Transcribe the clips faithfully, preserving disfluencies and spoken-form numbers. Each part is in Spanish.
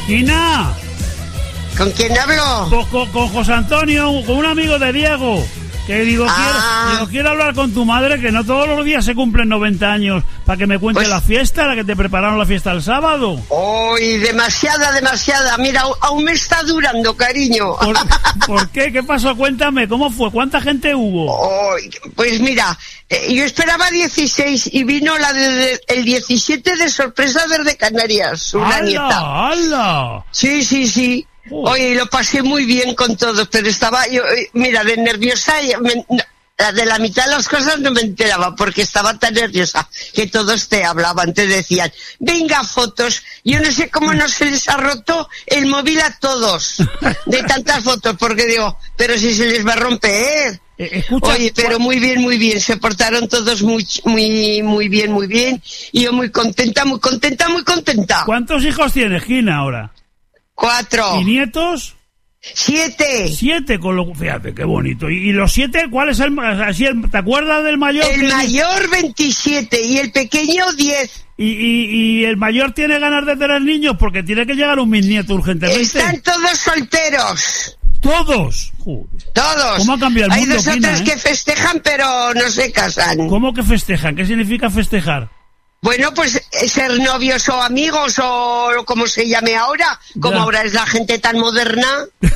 Quina. ¿Con quién hablo? Con, con, con José Antonio, con un amigo de Diego. Que digo, ah. quiero, digo, quiero hablar con tu madre, que no todos los días se cumplen noventa años, para que me cuente pues, la fiesta, la que te prepararon la fiesta el sábado. ¡Uy, demasiada, demasiada! Mira, aún me está durando, cariño. ¿Por, ¿por qué? ¿Qué pasó? Cuéntame, ¿cómo fue? ¿Cuánta gente hubo? Oh, pues mira, eh, yo esperaba dieciséis y vino la de, de, el diecisiete de sorpresa desde Canarias, una ¡Hala, nieta. hala! Sí, sí, sí. Uh. Oye, lo pasé muy bien con todos, pero estaba yo, mira, de nerviosa, me, de la mitad de las cosas no me enteraba porque estaba tan nerviosa que todos te hablaban, te decían, venga, fotos. Yo no sé cómo no se les ha roto el móvil a todos de tantas fotos, porque digo, pero si se les va a romper. Eh, escucha, Oye, pero muy bien, muy bien, se portaron todos muy, muy, muy bien, muy bien, y yo muy contenta, muy contenta, muy contenta. ¿Cuántos hijos tienes, Gina, ahora? Cuatro. ¿Y nietos? Siete. Siete, con lo... Fíjate, qué bonito. ¿Y, y los siete, cuál es el, así el... ¿Te acuerdas del mayor? El mayor veintisiete y el pequeño diez. ¿Y, y, y el mayor tiene ganas de tener niños? Porque tiene que llegar un bisnieto urgentemente. Están todos solteros. ¿Todos? Joder. Todos. ¿Cómo ha cambiado el mundo, Hay dos o tres ¿eh? que festejan, pero no se casan. ¿Cómo que festejan? ¿Qué significa festejar? Bueno, pues ser novios o amigos o como se llame ahora, como ya. Ahora es la gente tan moderna.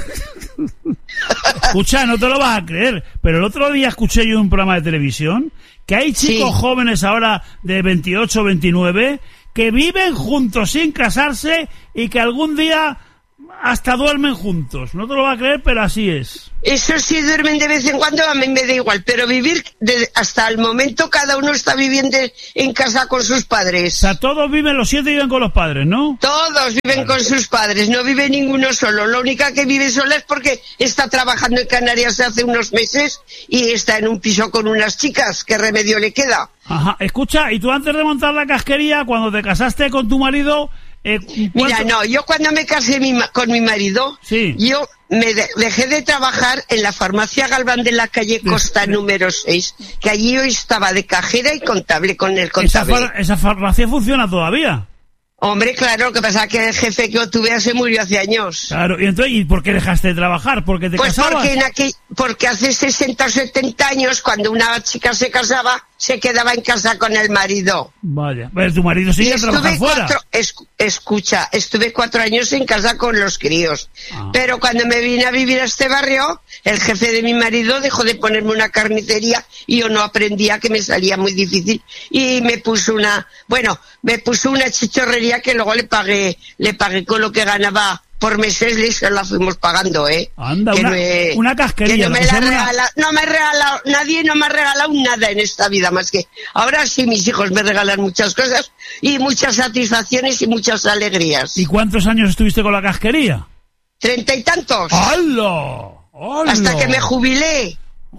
Escucha, no te lo vas a creer, pero el otro día escuché yo en un programa de televisión que hay chicos sí. jóvenes ahora de veintiocho, veintinueve que viven juntos sin casarse y que algún día hasta duermen juntos. No te lo vas a creer, pero así es. Eso sí, duermen de vez en cuando, a mí me da igual, pero vivir de, hasta el momento cada uno está viviendo en casa con sus padres. O sea, todos viven, los siete viven con los padres, ¿no? Todos viven claro. con sus padres, no vive ninguno solo. La única que vive sola es porque está trabajando en Canarias hace unos meses y está en un piso con unas chicas. ¿Qué remedio le queda? Ajá, escucha, y tú antes de montar la casquería, cuando te casaste con tu marido... Eh, Mira, no, yo cuando me casé mi, con mi marido, sí. yo me de, dejé de trabajar en la farmacia Galván de la calle Costa sí. número seis, que allí yo estaba de cajera y contable con el contable. ¿Esa, far, esa farmacia funciona todavía? Hombre, claro, lo que pasa es que el jefe que yo tuve se murió hace años. Claro, y entonces, ¿y por qué dejaste de trabajar? ¿Porque te pues casabas? Porque, en aquel, porque hace sesenta o setenta años, cuando una chica se casaba, se quedaba en casa con el marido. Vaya, pero tu marido sigue trabajando fuera. Cuatro, es, escucha, estuve cuatro años en casa con los críos. Ah. Pero cuando me vine a vivir a este barrio, el jefe de mi marido dejó de ponerme una carnicería y yo no aprendía, que me salía muy difícil. Y me puso una, bueno, me puso una chichorrería que luego le pagué, le pagué con lo que ganaba por meses, y se la fuimos pagando, ¿eh? Anda, que una, me, una casquería. Que no me la regala, no me he regalado, nadie no me ha regalado nada en esta vida, más que ahora sí mis hijos me regalan muchas cosas y muchas satisfacciones y muchas alegrías. ¿Y cuántos años estuviste con la casquería? Treinta y tantos. ¡Hala! ¡Hala! Hasta que me jubilé.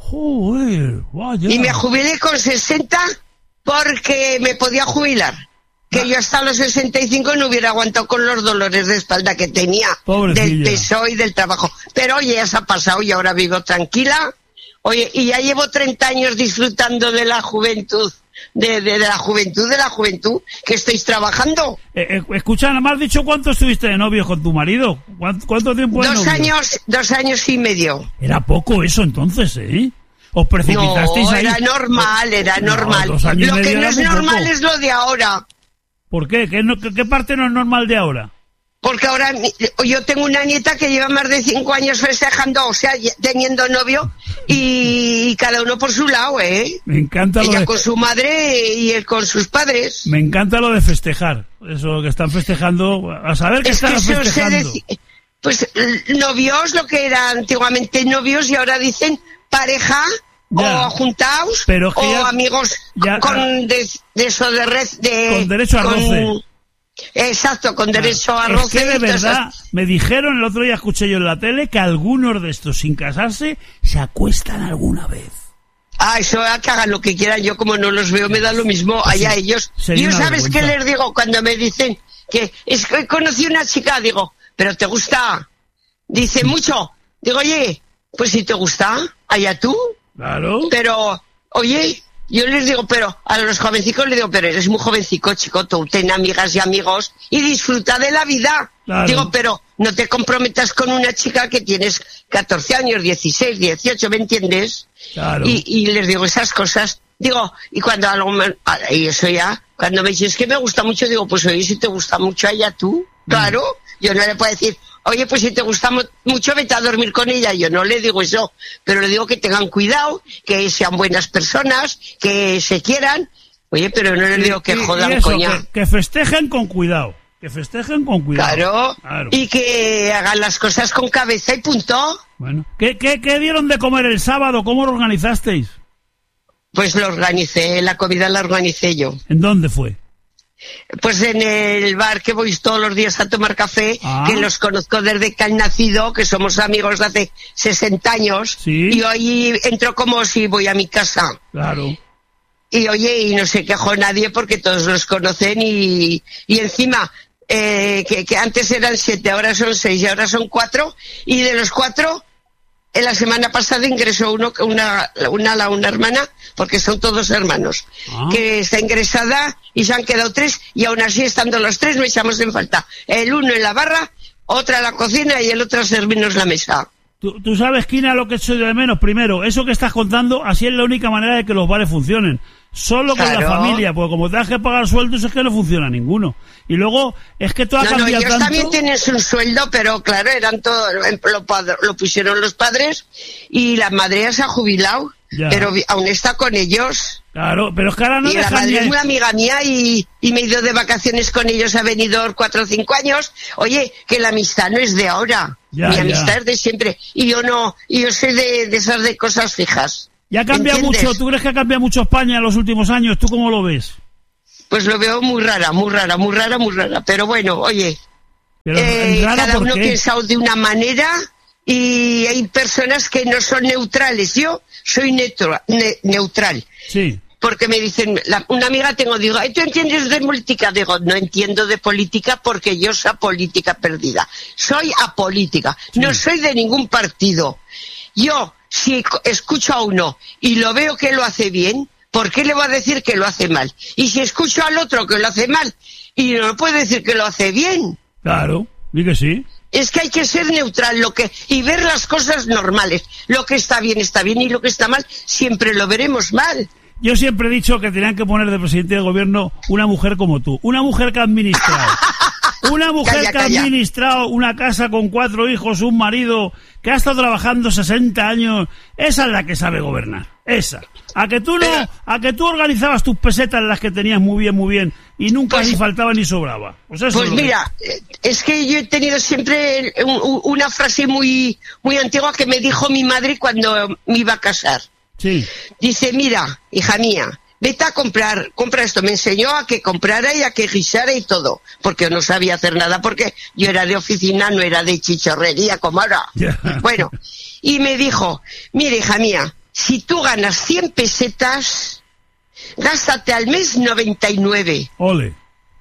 Joder, vaya. Y me jubilé con sesenta porque me podía jubilar. Que yo hasta los sesenta y cinco no hubiera aguantado con los dolores de espalda que tenía. Pobrecilla. Del peso y del trabajo. Pero oye, ya se ha pasado y ahora vivo tranquila. Oye, y ya llevo treinta años disfrutando de la juventud. De, de, de la juventud, de la juventud que estáis trabajando. Eh, eh, escucha, nada más dicho, ¿cuánto estuviste de novio con tu marido? ¿Cuánto, cuánto tiempo de Dos novio? años, dos años y medio. Era poco eso entonces, ¿eh? ¿Os precipitasteis no, ahí? era normal, era no, normal. Lo que no es normal poco. Es lo de ahora. ¿Por qué? ¿Qué, no, qué, ¿Qué parte no es normal de ahora? Porque ahora yo tengo una nieta que lleva más de cinco años festejando, o sea, teniendo novio, y cada uno por su lado, ¿eh? Me encanta lo Ella de... con su madre y él con sus padres. Me encanta lo de festejar. Eso que están festejando, a saber que es están que festejando. Se dec... Pues novios, lo que era antiguamente novios, y ahora dicen pareja... Ya. O juntaos, pero o ya, amigos ya, con de, de eso de red de... Con derecho a con, roce. Exacto, con derecho a roce. Es que de verdad, esas... me dijeron, el otro día escuché yo en la tele, que algunos de estos sin casarse se acuestan alguna vez. Ah, eso, que hagan lo que quieran, yo como no los veo me da lo mismo, pues allá sí, ellos. Yo sabes qué les digo cuando me dicen que es que conocí una chica, digo, ¿pero te gusta? Dice, mucho. Digo, oye, pues si te gusta, allá tú. Claro. Pero, oye, yo les digo, pero a los jovencicos les digo, pero eres muy jovencico, chico, tú ten amigas y amigos y disfruta de la vida. Claro. Digo, pero no te comprometas con una chica que tienes catorce años, dieciséis, dieciocho, ¿me entiendes? Claro. Y, y les digo esas cosas. Digo, y cuando algo me, y eso ya, cuando me dices que me gusta mucho, digo, pues oye, si te gusta mucho a ella tú, claro, mm. yo no le puedo decir, oye, pues si te gusta mucho, vete a dormir con ella. Yo no le digo eso, pero le digo que tengan cuidado, que sean buenas personas, que se quieran. Oye, pero no les digo que y, jodan, y eso, coña. Que, que festejen con cuidado, que festejen con cuidado. Claro, claro, y que hagan las cosas con cabeza y punto. Bueno, ¿qué, qué, qué dieron de comer el sábado? ¿Cómo lo organizasteis? Pues lo organicé, la comida la organicé yo. ¿En dónde fue? Pues en el bar que voy todos los días a tomar café, ah. que los conozco desde que han nacido, que somos amigos de hace sesenta años, ¿sí? Y hoy entro como si voy a mi casa. Claro. Y oye, y no se quejó nadie porque todos los conocen y, y encima, eh, que, que antes eran siete, ahora son seis y ahora son cuatro, y de los cuatro, en la semana pasada ingresó uno, una, una, una hermana, porque son todos hermanos, ah. que está ingresada y se han quedado tres, y aún así estando los tres no echamos en falta. El uno en la barra, otra en la cocina y el otro a servirnos la mesa. Tú, tú sabes, Quina, lo que echo de menos. Primero, eso que estás contando, así es la única manera de que los bares funcionen. Solo con claro. la familia, porque como te das que pagar sueldos es que no funciona ninguno. Y luego, es que tú has no, cambiado no, ellos tanto... también tienes un sueldo, pero claro, eran todo, lo, lo pusieron los padres y la madre se ha jubilado, ya. Pero aún está con ellos. Claro, pero es que ahora no y la madre es una amiga mía y, y me he ido de vacaciones con ellos a Benidorm cuatro o cinco años. Oye, que la amistad no es de ahora, ya, mi ya. amistad es de siempre. Y yo no, y yo soy de, de esas de cosas fijas. ¿Y ha cambiado mucho? ¿Tú crees que ha cambiado mucho España en los últimos años? ¿Tú cómo lo ves? Pues lo veo muy rara, muy rara, muy rara, muy rara. Pero bueno, oye, Pero eh, rara, cada uno ¿por qué? piensa de una manera y hay personas que no son neutrales. Yo soy neutro, ne, neutral. Sí. Porque me dicen, la, una amiga tengo, digo, ¿tú entiendes de política? Digo, no entiendo de política porque yo soy política perdida. Soy apolítica, sí. No soy de ningún partido. Yo, si escucho a uno y lo veo que lo hace bien, ¿por qué le voy a decir que lo hace mal? Y si escucho al otro que lo hace mal y no puede decir que lo hace bien. Claro, di que sí. Es que hay que ser neutral lo que y ver las cosas normales. Lo que está bien está bien y lo que está mal siempre lo veremos mal. Yo siempre he dicho que tenían que poner de presidente de gobierno una mujer como tú, una mujer que ha administrado. Una mujer calla, que ha calla. administrado una casa con cuatro hijos, un marido, que ha estado trabajando sesenta años, esa es la que sabe gobernar, esa. A que tú no, Pero, a que tú organizabas tus pesetas, las que tenías muy bien, muy bien, y nunca pues, ni faltaba ni sobraba. Pues, eso pues es mira, es. es que yo he tenido siempre un, una frase muy, muy antigua que me dijo mi madre cuando me iba a casar. Sí. Dice, mira, hija mía, vete a comprar, compra esto. Me enseñó a que comprara y a que guisara y todo, porque yo no sabía hacer nada, porque yo era de oficina, no era de chichorrería como ahora. Yeah. Bueno, y me dijo, mira, hija mía, si tú ganas cien pesetas, gástate al mes noventa y nueve. Ole.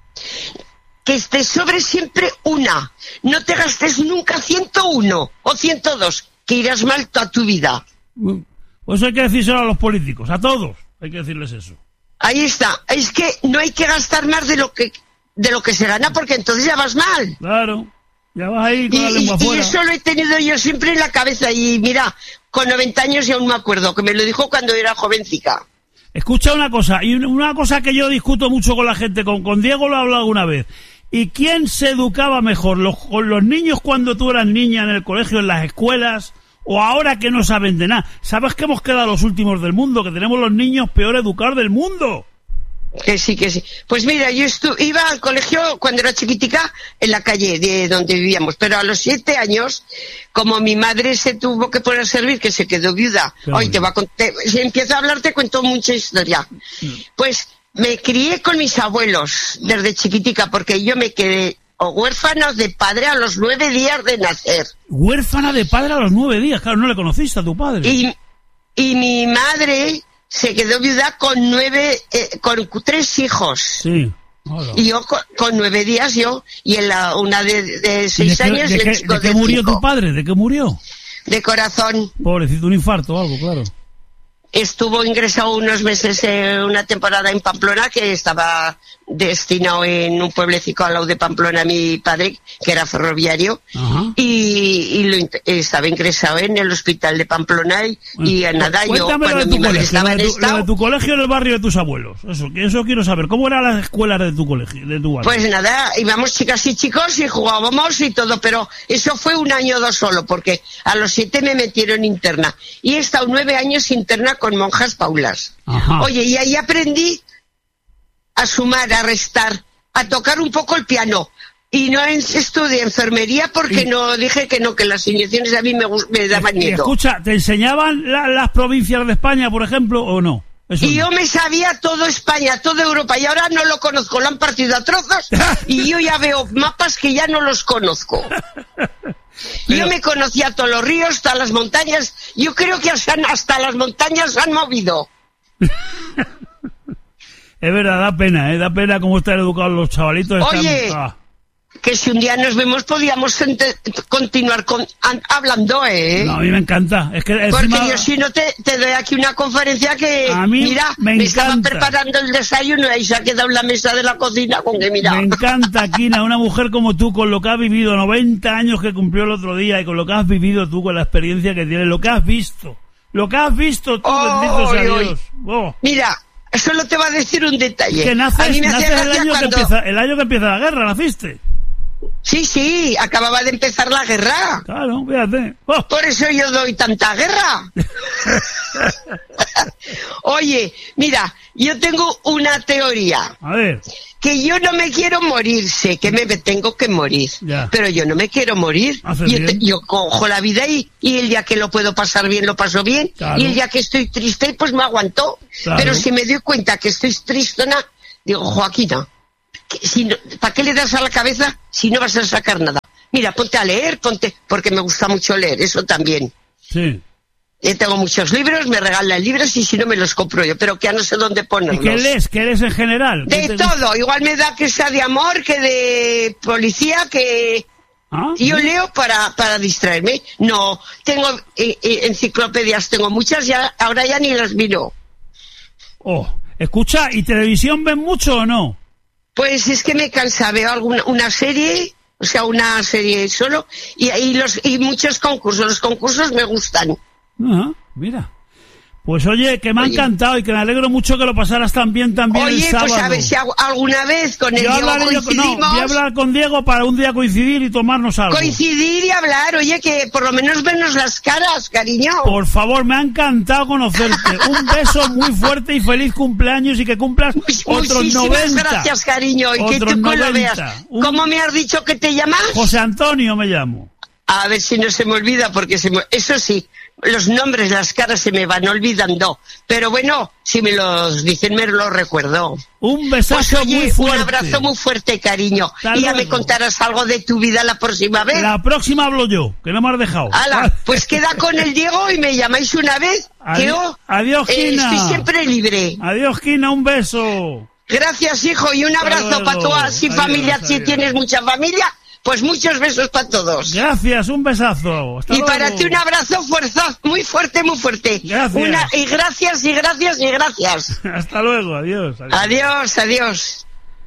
Que te sobre siempre una. No te gastes nunca ciento uno o ciento dos, que irás mal toda tu vida. Pues hay que decírselo a los políticos, a todos. Hay que decirles eso. Ahí está. Es que no hay que gastar más de lo que de lo que se gana, porque entonces ya vas mal. Claro. Ya vas ahí con y, la lengua y, fuera. Y eso lo he tenido yo siempre en la cabeza. Y mira, con noventa años ya aún me acuerdo, que me lo dijo cuando era jovencica. Escucha una cosa, y una cosa que yo discuto mucho con la gente, con, con Diego lo he hablado alguna vez. ¿Y quién se educaba mejor? ¿Los, con los niños cuando tú eras niña en el colegio, en las escuelas? ¿O ahora que no saben de nada? ¿Sabes que hemos quedado los últimos del mundo? Que tenemos los niños peor educados del mundo. Que sí, que sí. Pues mira, yo estu- iba al colegio cuando era chiquitica en la calle de donde vivíamos, pero a los siete años, como mi madre se tuvo que poner a servir, que se quedó viuda, claro. Hoy te va a contar, si empiezo a hablar te cuento mucha historia. Sí. Pues me crié con mis abuelos desde chiquitica, porque yo me quedé huérfana de padre a los nueve días de nacer. Huérfana de padre a los nueve días, claro, no le conociste a tu padre. Y, y mi madre se quedó viuda con nueve, eh, con tres hijos. Sí. Hola. Y yo con, con nueve días yo, y en la, una de, de seis ¿De qué, años... ¿De, qué, de, de qué murió cinco. Tu padre? ¿De qué murió? De corazón. Pobrecito, un infarto o algo, claro. estuvo ingresado unos meses, en una temporada en Pamplona, que estaba destinado en un pueblecito al lado de Pamplona mi padre, que era ferroviario, y, y lo, estaba ingresado en el hospital de Pamplona y, bueno, y a nada, yo cuando mi madre estaba en estado... Lo de tu colegio en el barrio de tus abuelos, eso, eso quiero saber, ¿cómo eran las escuelas de tu colegio, de tu barrio? Pues nada, íbamos chicas y chicos y jugábamos y todo, pero eso fue un año o dos solo, porque a los siete me metieron interna, y he estado nueve años interna con monjas paulas. Ajá. Oye, y ahí aprendí a sumar, a restar, a tocar un poco el piano. Y no estudié enfermería porque y, no dije que no, que las inyecciones a mí me, me daban miedo. Escucha, ¿te enseñaban la, las provincias de España, por ejemplo, o no? Eso y no. Yo me sabía todo España, toda Europa, y ahora no lo conozco, lo han partido a trozos, y yo ya veo mapas que ya no los conozco. Pero... Yo me conocía todos los ríos, todas las montañas, yo creo que hasta, hasta las montañas se han movido. Es verdad, da pena, ¿eh? Da pena cómo están educados los chavalitos. Oye, están... ah. que si un día nos vemos podíamos continuar con, an, hablando, ¿eh? No, a mí me encanta. Es que Porque encima... yo si no te, te doy aquí una conferencia que, a mí mira, me, me estaban preparando el desayuno y se ha quedado en la mesa de la cocina con que mira. Me encanta, Quina, una mujer como tú, con lo que has vivido, noventa años que cumplió el otro día, y con lo que has vivido tú, con la experiencia que tienes, lo que has visto. Lo que has visto tú, oh, bendito sea oh, Dios. Oh. Mira, solo te va a decir un detalle. Que naces, a mí me naces hacía el, año cuando... que empieza, el año que empieza la guerra, naciste. Sí, sí, acababa de empezar la guerra. Claro, fíjate. Oh. Por eso yo doy tanta guerra. Oye, mira, yo tengo una teoría. A ver. Que yo no me quiero morir, sé que me tengo que morir, ya. Pero yo no me quiero morir. Yo, te, yo cojo la vida y, y el día que lo puedo pasar bien, lo paso bien. Claro. Y el día que estoy triste, pues me aguanto. Claro. Pero si me doy cuenta que estoy tristona, digo, Joaquina, si no, ¿para qué le das a la cabeza si no vas a sacar nada? Mira, ponte a leer, ponte, porque me gusta mucho leer, eso también. Sí. Yo tengo muchos libros, me regalan libros y si no me los compro yo, pero que ya no sé dónde ponerlos. ¿Y qué lees? ¿Qué lees en general? De todo, igual me da que sea de amor, que de policía, que... ¿Ah? Yo ¿sí? leo para, para distraerme. No, tengo eh, eh, enciclopedias, tengo muchas, ya ahora ya ni las miro. Oh, escucha, ¿y televisión ven mucho o no? Pues es que me cansa, veo alguna una serie, o sea, una serie solo, y, y, los, y muchos concursos, los concursos me gustan. Ah, mira. Pues oye, que me ha oye. encantado y que me alegro mucho que lo pasaras tan bien también oye, el sábado. Oye, pues a ver si alguna vez con el yo Diego coincidimos. Yo, no, voy a hablar con Diego para un día coincidir y tomarnos algo. Coincidir y hablar, oye, que por lo menos vernos las caras, cariño. Por favor, me ha encantado conocerte. Un beso muy fuerte y feliz cumpleaños y que cumplas otros noventa. Gracias, cariño, y que tú lo veas. Un... ¿Cómo me has dicho que te llamas? José Antonio me llamo. A ver si no se me olvida, porque se me... eso sí, los nombres, las caras se me van olvidando. Pero bueno, si me los dicen, me los recuerdo. Un besazo pues, oye, muy fuerte. Un abrazo muy fuerte, cariño. Hasta y ya luego. me contarás algo de tu vida la próxima vez. La próxima hablo yo, que no me has dejado. Hala, pues queda con el Diego y me llamáis una vez. Adi- que oh, Adiós, eh, Quina. estoy siempre libre. Adiós, Quina, un beso. Gracias, hijo, y un abrazo para toda si familia, adiós. Si tienes mucha familia. Pues muchos besos para todos. Gracias, un besazo. Hasta y luego. para ti un abrazo fuerza, muy fuerte, muy fuerte. Gracias. Una, y gracias, y gracias, y gracias. Hasta luego, adiós, adiós. Adiós, adiós.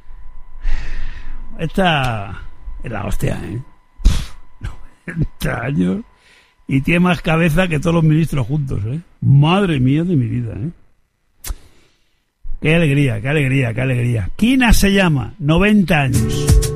Esta es la hostia, ¿eh? noventa años y tiene más cabeza que todos los ministros juntos, ¿eh? Madre mía de mi vida, ¿eh? Qué alegría, qué alegría, qué alegría. Quina se llama, noventa años.